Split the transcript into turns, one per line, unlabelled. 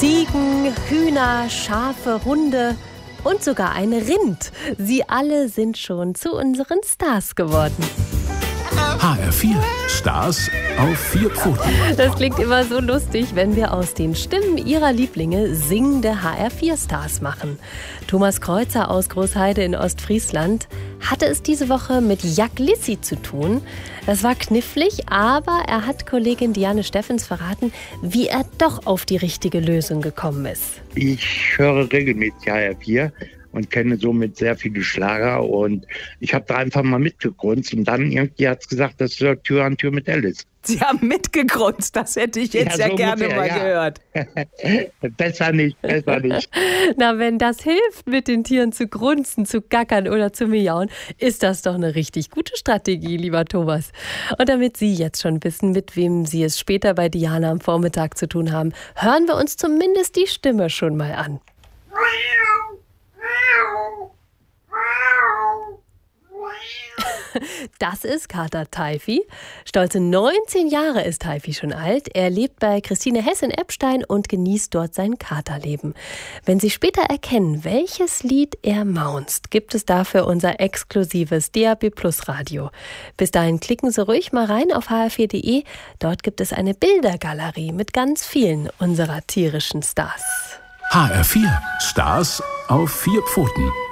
Ziegen, Hühner, Schafe, Hunde und sogar eine Rind. Sie alle sind schon zu unseren Stars geworden.
HR4 Stars auf 4 Pfoten.
Das klingt immer so lustig, wenn wir aus den Stimmen ihrer Lieblinge singende HR4-Stars machen. Thomas Kreuzer aus Großheide in Ostfriesland hatte es diese Woche mit Jack Lissi zu tun. Das war knifflig, aber er hat Kollegin Diane Steffens verraten, wie er doch auf die richtige Lösung gekommen ist.
Ich höre regelmäßig HR4 und kenne somit sehr viele Schlager und ich habe da einfach mal mitgegrunzt und dann irgendwie hat es gesagt, das ist Tür an Tür mit Alice.
Sie haben mitgegrunzt, das hätte ich jetzt ja so gerne ungefähr, mal gehört.
Besser nicht.
Na, wenn das hilft, mit den Tieren zu grunzen, zu gackern oder zu miauen, ist das doch eine richtig gute Strategie, lieber Thomas. Und damit Sie jetzt schon wissen, mit wem Sie es später bei Diana am Vormittag zu tun haben, hören wir uns zumindest die Stimme schon mal an. Das ist Kater Teifi. Stolze 19 Jahre ist Teifi schon alt. Er lebt bei Christine Hess in Eppstein und genießt dort sein Katerleben. Wenn Sie später erkennen, welches Lied er maunzt, gibt es dafür unser exklusives DAB+ Radio. Bis dahin klicken Sie ruhig mal rein auf hr4.de. Dort gibt es eine Bildergalerie mit ganz vielen unserer tierischen Stars.
HR4 Stars auf 4 Pfoten.